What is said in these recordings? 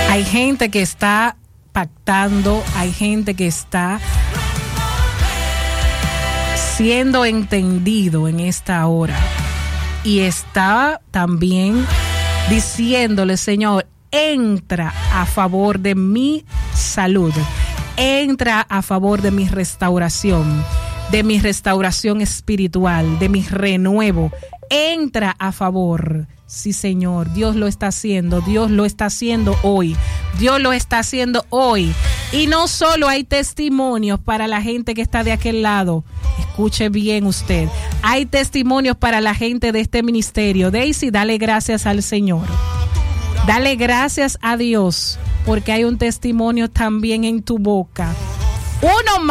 Hay gente que está pactando, hay gente que está siendo entendido en esta hora y está también diciéndole: Señor, entra a favor de mi salud, entra a favor de mi restauración espiritual, de mi renuevo, entra a favor. Sí, Señor, Dios lo está haciendo, Dios lo está haciendo hoy, Dios lo está haciendo hoy. Y no solo hay testimonios para la gente que está de aquel lado, escuche bien usted, hay testimonios para la gente de este ministerio. Daisy, dale gracias al Señor, dale gracias a Dios, porque hay un testimonio también en tu boca. Uno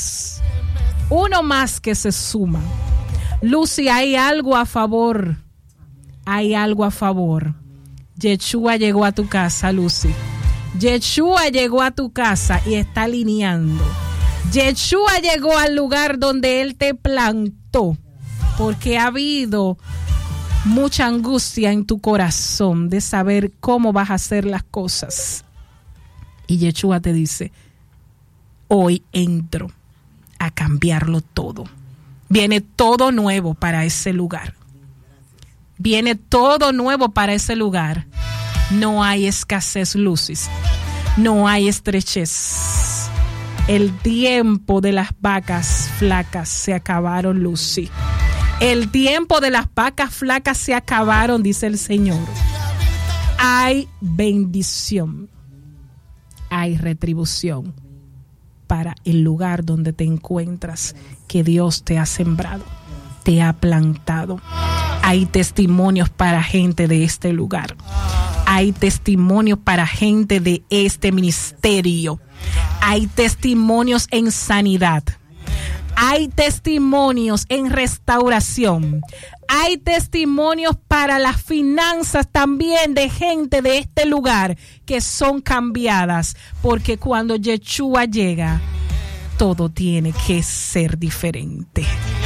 más que se suma. Lucy, hay algo a favor. Hay algo a favor. Yeshua llegó a tu casa, Lucy. Yeshua llegó a tu casa y está alineando. Yeshua llegó al lugar donde Él te plantó, porque ha habido mucha angustia en tu corazón de saber cómo vas a hacer las cosas. Y Yeshua te dice: hoy entro a cambiarlo todo. Viene todo nuevo para ese lugar. Viene todo nuevo para ese lugar. No hay escasez, Lucis. No hay estrechez. El tiempo de las vacas flacas se acabaron, Lucy. El tiempo de las vacas flacas se acabaron, dice el Señor. Hay bendición. Hay retribución para el lugar donde te encuentras, que Dios te ha sembrado, te ha plantado. Hay testimonios para gente de este lugar. Hay testimonios para gente de este ministerio. Hay testimonios en sanidad. Hay testimonios en restauración. Hay testimonios para las finanzas también de gente de este lugar que son cambiadas, porque cuando Yeshua llega, todo tiene que ser diferente.